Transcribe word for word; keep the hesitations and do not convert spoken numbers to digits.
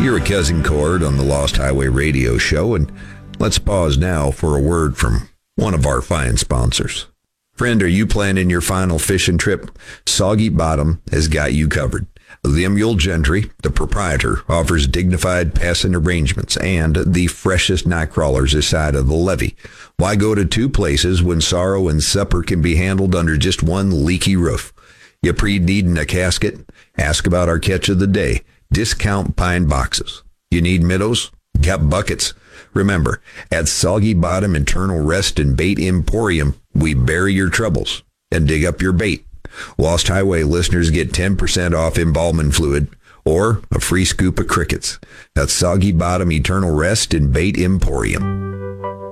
You're a Cousin Cord on the Lost Highway Radio Show, and let's pause now for a word from one of our fine sponsors. Friend, are you planning your final fishing trip? Soggy Bottom has got you covered. Lemuel Gentry, the proprietor, offers dignified passing arrangements and the freshest night crawlers this side of the levee. Why go to two places when sorrow and supper can be handled under just one leaky roof? You pre-needing a casket? Ask about our catch of the day. Discount pine boxes. You need minnows? Got buckets. Remember, at Soggy Bottom Internal Rest and Bait Emporium, we bury your troubles and dig up your bait. Lost Highway listeners get ten percent off embalming fluid or a free scoop of crickets. That's Soggy Bottom Eternal Rest and Bait Emporium.